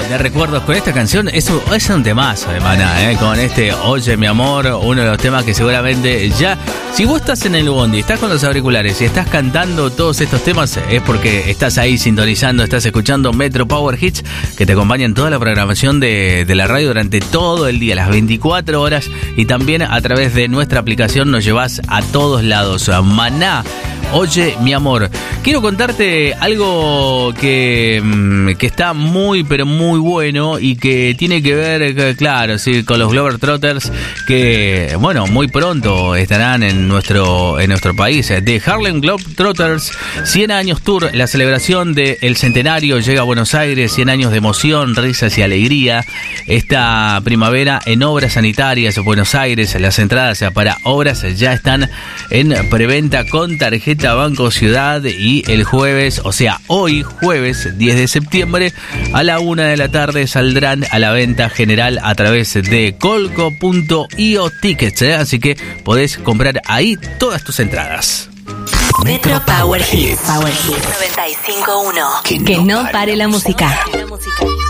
de recuerdos con esta canción. Eso es un temazo de Maná, con este Oye mi amor, uno de los temas que seguramente ya, si vos estás en el bondi, estás con los auriculares y estás cantando todos estos temas, es porque estás ahí sintonizando, estás escuchando Metro Power Hits, que te acompañan toda la programación de la radio durante todo el día, las 24 horas, y también a través de nuestra aplicación nos llevas a todos lados. Maná, Oye mi amor. Quiero contarte algo que está muy pero muy bueno y que tiene que ver, claro, sí, con los Globetrotters, que bueno, muy pronto estarán en nuestro país. The Harlem Globetrotters 100 años Tour, la celebración del centenario llega a Buenos Aires, 100 años de emoción, risas y alegría. Esta primavera en Obras Sanitarias Buenos Aires, las entradas para obras ya están en preventa con tarjeta Banco Ciudad, y el jueves, o sea, hoy jueves 10 de septiembre a la 1 de la tarde saldrán a la venta general a través de colco.io tickets, así que podés comprar ahí todas tus entradas. Metro Power Hits 95.1. Que no pare la música.